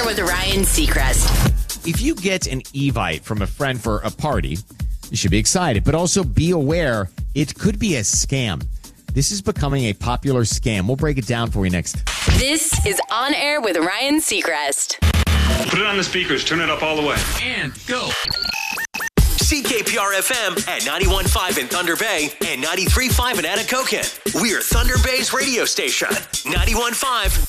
with Ryan Seacrest. If you get an Evite from a friend for a party, you should be excited, but also be aware it could be a scam. This is becoming a popular scam. We'll break it down for you next. This is On Air with Ryan Seacrest. Put it on the speakers. Turn it up all the way. And go. CKPR-FM at 91.5 in Thunder Bay and 93.5 in Anacoken. We're Thunder Bay's radio station. 91.5